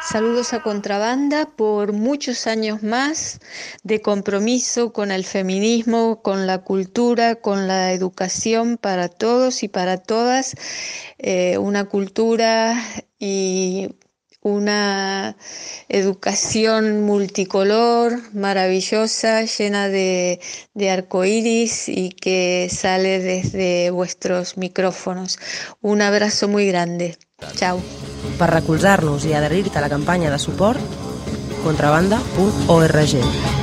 Saludos a Contrabanda por muchos años más de compromiso con el feminismo, con la cultura, con la educación para todos y para todas. Una cultura y una educación multicolor, maravillosa, llena de arcoíris y que sale desde vuestros micrófonos. Un abrazo muy grande. Chao. Per recolzar-nos i adherir-te a la campanya de suport, contrabanda.org.